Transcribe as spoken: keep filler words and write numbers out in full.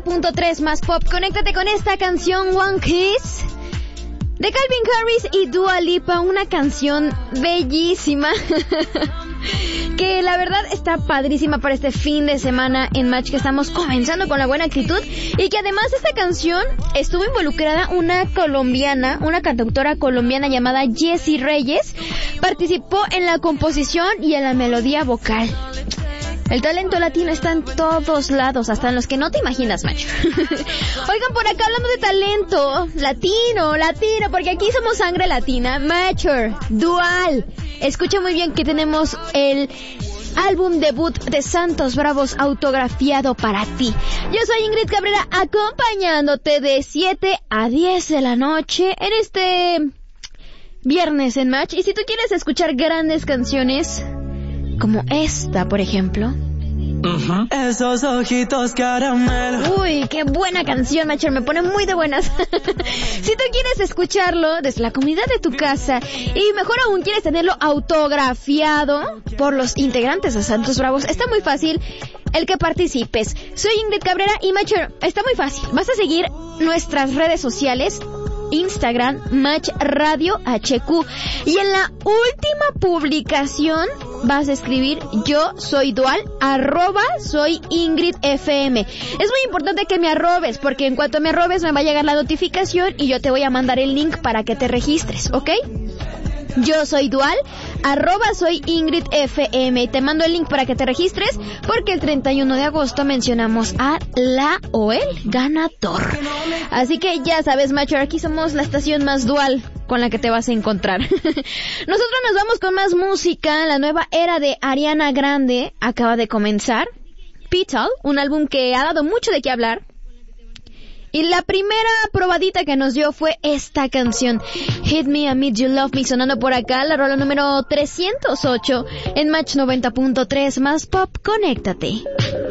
punto tres más pop. Conéctate con esta canción One Kiss de Calvin Harris y Dua Lipa, una canción bellísima que la verdad está padrísima para este fin de semana en Match, que estamos comenzando con la buena actitud, y que además de esta canción estuvo involucrada una colombiana, una cantautora colombiana llamada Jessie Reyes. Participó en la composición y en la melodía vocal. El talento latino está en todos lados, hasta en los que no te imaginas, macho. Oigan, por acá hablando de talento latino, latino, porque aquí somos sangre latina, mature, dual. Escucha muy bien que tenemos el álbum debut de Santos Bravos autografiado para ti. Yo soy Ingrid Cabrera, acompañándote de siete a diez de la noche en este viernes en Match. Y si tú quieres escuchar grandes canciones como esta, por ejemplo. Uh-huh. Esos ojitos caramelo. Uy, qué buena canción, macho, me pone muy de buenas. Si tú quieres escucharlo desde la comodidad de tu casa, y mejor aún quieres tenerlo autografiado por los integrantes de Santos Bravos, está muy fácil el que participes. Soy Ingrid Cabrera y, macho, está muy fácil. Vas a seguir nuestras redes sociales, Instagram, Match Radio H Q, y en la última publicación vas a escribir yo soy dual, arroba soy Ingrid F M. Es muy importante que me arrobes, porque en cuanto me arrobes me va a llegar la notificación y yo te voy a mandar el link para que te registres, ¿ok? Yo soy dual, arroba soy Ingrid F M, y te mando el link para que te registres, porque el treinta y uno de agosto mencionamos a la o el ganador. Así que ya sabes, macho, aquí somos la estación más dual con la que te vas a encontrar. Nosotros nos vamos con más música. La nueva era de Ariana Grande acaba de comenzar. Petal, un álbum que ha dado mucho de qué hablar. Y la primera probadita que nos dio fue esta canción, Hit Me, I Made You Love Me, sonando por acá, la rola número trescientos ocho en Match noventa punto tres más pop. Conéctate.